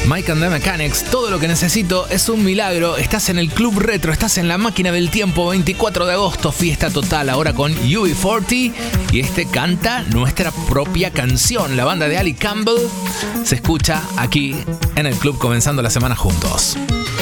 Mike and the Mechanics, todo lo que necesito es un milagro. Estás en el Club Retro, estás en la máquina del tiempo. 24 de agosto, fiesta total, ahora con UB40. Y canta nuestra propia canción. La banda de Ali Campbell se escucha aquí en el club, comenzando la semana juntos.